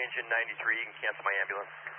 range in 93. You can cancel my ambulance.